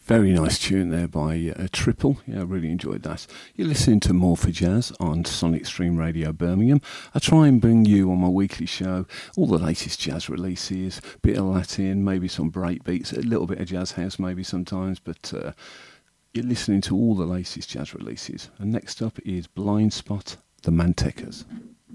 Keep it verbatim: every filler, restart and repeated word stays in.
Very nice tune there by uh, Triple. Yeah, I really enjoyed that. You're listening to More for Jazz on Sonic Stream Radio Birmingham. I try and bring you on my weekly show all the latest jazz releases, bit of Latin, maybe some break beats, a little bit of jazz house maybe sometimes, but uh, you're listening to all the latest jazz releases. And next up is Blind Spot, the Mantecas.